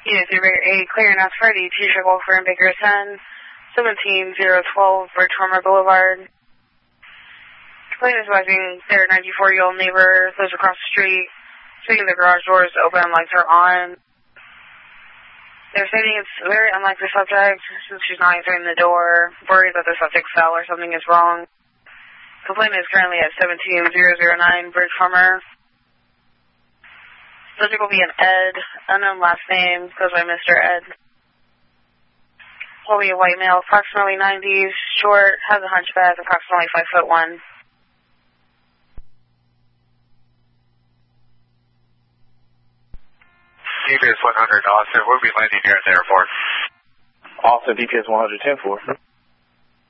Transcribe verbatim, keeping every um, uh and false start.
Unit three eight, clear and ask Freddy, T-shirt Wolfer and Baker ten, seventeen zero twelve, Birchfarmer Boulevard. Complaint is advising their ninety-four-year-old neighbor lives across the street, speaking the garage doors open, lights are on. They're stating it's very unlikely subject, since she's not answering the door, worried that the septic fell or something is wrong. Complaint is currently at seventeen zero zero nine, Birchfarmer. Subject will be an Ed, unknown last name, goes by Mister Ed. Will be a white male, approximately nineties, short, has a hunchback, approximately five foot one. D P S one hundred, Austin, we'll be landing here at the airport. Austin, D P S one hundred, ten four.